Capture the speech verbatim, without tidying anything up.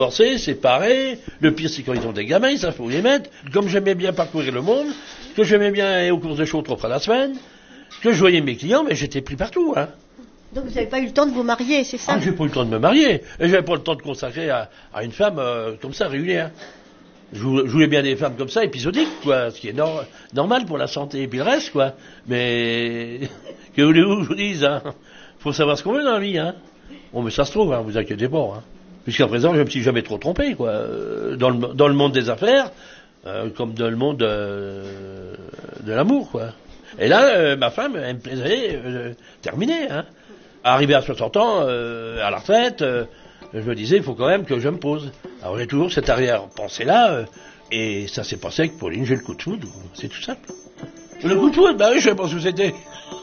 Forcés, séparés, le pire c'est quand ils ont des gamins, ils savent où les mettre. Comme j'aimais bien parcourir le monde, que j'aimais bien aller aux courses de chevaux trois fois la semaine, que je voyais mes clients, mais j'étais pris partout, hein. Donc vous n'avez pas eu le temps de vous marier, c'est ça? Ah, j'ai pas eu le temps de me marier, et j'avais pas le temps de consacrer à, à une femme euh, comme ça, régulière. Je voulais, je voulais bien des femmes comme ça, épisodiques, quoi, ce qui est nor- normal pour la santé et puis le reste, quoi. Mais, que voulez-vous que je vous dise, hein? Faut savoir ce qu'on veut dans la vie, hein. Bon, mais ça se trouve, hein, vous inquiétez pas, hein. Jusqu'à présent, je me suis jamais trop trompé, quoi. Euh, Dans le, dans le monde des affaires, euh, comme dans le monde euh, de l'amour, quoi. Et là, euh, ma femme, elle me plaisait euh, terminée, hein. Arrivé à soixante ans, euh, à la retraite, euh, je me disais, il faut quand même que je me pose. Alors j'ai toujours cette arrière-pensée-là, euh, et ça s'est passé avec Pauline, j'ai le coup de foudre, c'est tout simple. Le coup de foudre, bah oui, je sais pas ce que c'était.